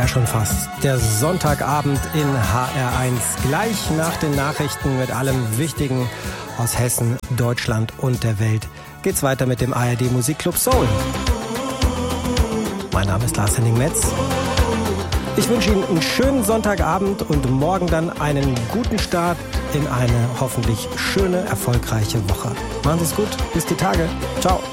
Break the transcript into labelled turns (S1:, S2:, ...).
S1: schon fast. Der Sonntagabend in HR1. Gleich nach den Nachrichten mit allem Wichtigen aus Hessen, Deutschland und der Welt geht's weiter mit dem ARD Musikclub Soul. Mein Name ist Lars-Henning Metz. Ich wünsche Ihnen einen schönen Sonntagabend und morgen dann einen guten Start in eine hoffentlich schöne, erfolgreiche Woche. Machen Sie es gut. Bis die Tage. Ciao.